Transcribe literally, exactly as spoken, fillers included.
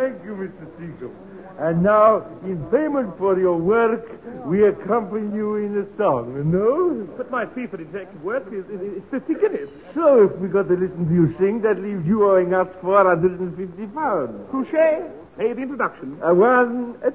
Thank you, Mister Seacombe. And now, in payment for your work, we accompany you in a song, no? But my fee for detective work is, is, is fifty guineas. So if we got to listen to you sing, that leaves you owing us four hundred fifty pounds. Touché. Pay the introduction. Uh, one, uh,